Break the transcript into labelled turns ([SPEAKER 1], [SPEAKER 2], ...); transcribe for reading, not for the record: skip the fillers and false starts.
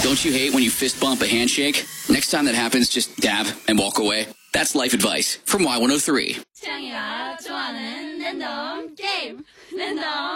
[SPEAKER 1] Don't you hate when you fist bump a handshake? Next time that happens, just dab and walk away. That's life advice from Y103.
[SPEAKER 2] 태양이가 좋아하는 랜덤 게임. 랜덤